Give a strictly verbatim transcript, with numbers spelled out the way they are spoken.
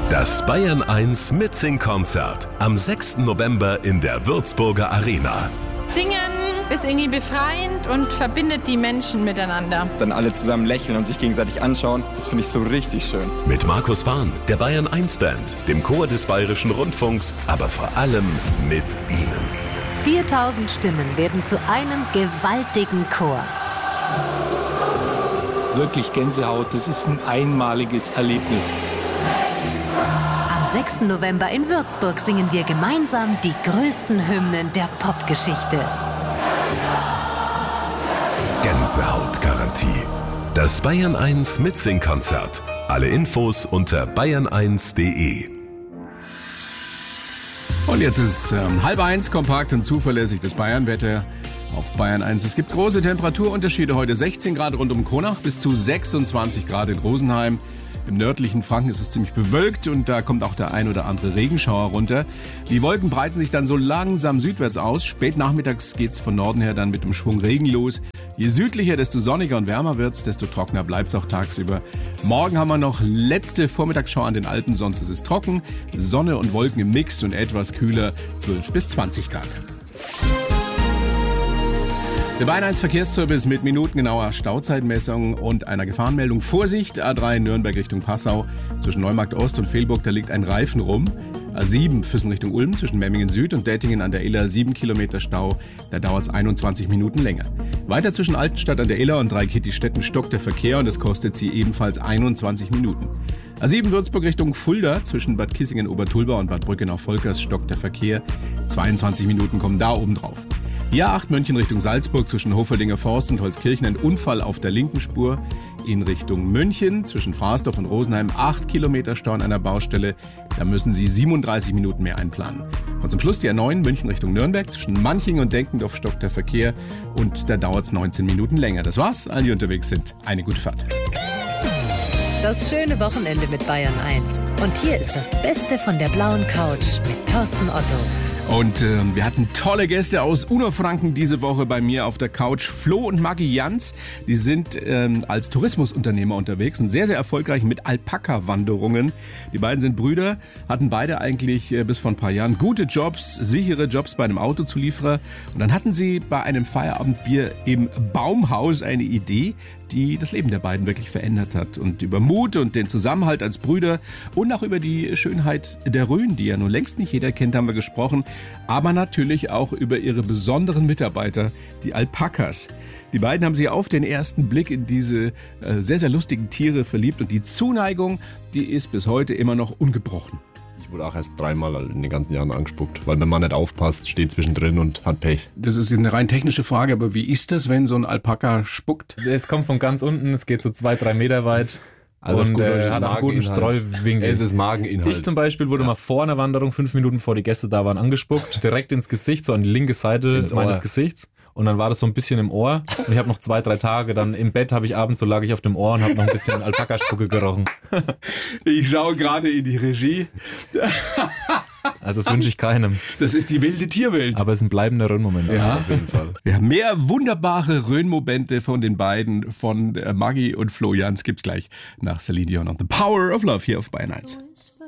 Das Bayern eins Mitsing-Konzert am sechsten November in der Würzburger Arena. Singen ist irgendwie befreiend und verbindet die Menschen miteinander. Dann alle zusammen lächeln und sich gegenseitig anschauen, das finde ich so richtig schön. Mit Markus Fahn, der Bayern eins Band, dem Chor des Bayerischen Rundfunks, aber vor allem mit Ihnen. viertausend Stimmen werden zu einem gewaltigen Chor. Wirklich Gänsehaut, das ist ein einmaliges Erlebnis. Am sechsten November in Würzburg singen wir gemeinsam die größten Hymnen der Popgeschichte. Gänsehautgarantie. Das Bayern eins Mitsing-Konzert. Alle Infos unter bayern eins punkt de. Und jetzt ist ähm, halb eins, kompakt und zuverlässig das Bayern-Wetter auf Bayern eins. Es gibt große Temperaturunterschiede heute. sechzehn Grad rund um Kronach bis zu sechsundzwanzig Grad in Rosenheim. Im nördlichen Franken ist es ziemlich bewölkt und da kommt auch der ein oder andere Regenschauer runter. Die Wolken breiten sich dann so langsam südwärts aus. Spät nachmittags geht's von Norden her dann mit dem Schwung Regen los. Je südlicher, desto sonniger und wärmer wird's, desto trockener bleibt's auch tagsüber. Morgen haben wir noch letzte Vormittagsschauer an den Alpen, sonst ist es trocken. Sonne und Wolken im Mix und etwas kühler, zwölf bis zwanzig Grad. Der Bayern eins Verkehrsservice mit minutengenauer Stauzeitmessung und einer Gefahrenmeldung. Vorsicht, A drei Nürnberg Richtung Passau. Zwischen Neumarkt Ost und Velburg, da liegt ein Reifen rum. A sieben Füssen Richtung Ulm zwischen Memmingen Süd und Dettingen an der Iller, sieben Kilometer Stau. Da dauert es einundzwanzig Minuten länger. Weiter zwischen Altenstadt an der Iller und Dreikitti-Stetten stockt der Verkehr und es kostet sie ebenfalls einundzwanzig Minuten. A sieben Würzburg Richtung Fulda zwischen Bad Kissingen-Obertulba und Bad Brückenau-Volkers stockt der Verkehr. zweiundzwanzig Minuten kommen da oben drauf. Die A acht München Richtung Salzburg zwischen Hofeldinger Forst und Holzkirchen ein Unfall auf der linken Spur. In Richtung München zwischen Fraßdorf und Rosenheim acht Kilometer Stau an einer Baustelle. Da müssen Sie siebenunddreißig Minuten mehr einplanen. Und zum Schluss die A neun München Richtung Nürnberg zwischen Manching und Denkendorf stockt der Verkehr und da dauert es neunzehn Minuten länger. Das war's. Alle, die unterwegs sind, eine gute Fahrt. Das schöne Wochenende mit Bayern eins. Und hier ist das Beste von der blauen Couch mit Thorsten Otto. Und äh, wir hatten tolle Gäste aus Unterfranken diese Woche bei mir auf der Couch. Flo und Maggie Jans, die sind ähm, als Tourismusunternehmer unterwegs und sehr, sehr erfolgreich mit Alpaka-Wanderungen. Die beiden sind Brüder, hatten beide eigentlich äh, bis vor ein paar Jahren gute Jobs, sichere Jobs bei einem Autozulieferer. Und dann hatten sie bei einem Feierabendbier im Baumhaus eine Idee, die das Leben der beiden wirklich verändert hat. Und über Mut und den Zusammenhalt als Brüder und auch über die Schönheit der Rhön, die ja nun längst nicht jeder kennt, haben wir gesprochen. Aber natürlich auch über ihre besonderen Mitarbeiter, die Alpakas. Die beiden haben sich auf den ersten Blick in diese äh, sehr, sehr lustigen Tiere verliebt. Und die Zuneigung, die ist bis heute immer noch ungebrochen. Ich wurde auch erst dreimal in den ganzen Jahren angespuckt, weil mein Mann nicht aufpasst, steht zwischendrin und hat Pech. Das ist eine rein technische Frage, aber wie ist das, wenn so ein Alpaka spuckt? Es kommt von ganz unten, es geht so zwei, drei Meter weit. Also und äh, hat einen guten Streuwinkel. Es ist Mageninhalt. Ich zum Beispiel wurde ja. mal vor einer Wanderung, fünf Minuten bevor die Gäste da waren, angespuckt, direkt ins Gesicht, so an die linke Seite meines Gesichts. Und dann war das so ein bisschen im Ohr. Und ich habe noch zwei, drei Tage dann im Bett, habe ich abends, so lag ich auf dem Ohr und habe noch ein bisschen Alpakaspucke gerochen. Ich schaue gerade in die Regie. Also das wünsche ich keinem. Das ist die wilde Tierwelt. Aber es ist ein bleibender Rhön-Moment. Ja, auf jeden Fall. Ja, mehr wunderbare Rhön-Momente von den beiden, von Maggie und Flo Jans, gibt's gleich nach Celine Dion und The Power of Love hier auf Bayern eins.